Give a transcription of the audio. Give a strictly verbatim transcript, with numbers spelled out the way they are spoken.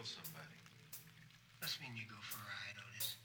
kill somebody. Must mean you go for a ride, Otis.